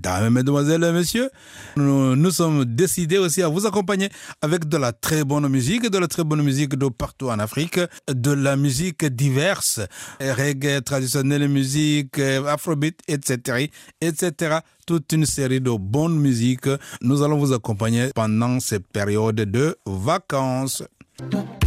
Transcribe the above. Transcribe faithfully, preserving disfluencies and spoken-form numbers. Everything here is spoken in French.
Mesdames, mesdemoiselles et messieurs, nous, nous sommes décidés aussi à vous accompagner avec de la très bonne musique, de la très bonne musique de partout en Afrique, de la musique diverse, reggae traditionnelle, musique afrobeat, et cetera, et cetera. Toute une série de bonnes musiques. Nous allons vous accompagner pendant ces périodes de vacances.